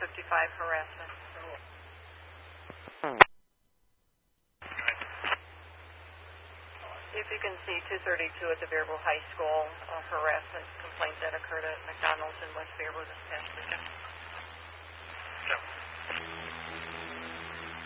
harassment. See if you can see 232 at the Bearville High School, harassment complaint that occurred at McDonald's in West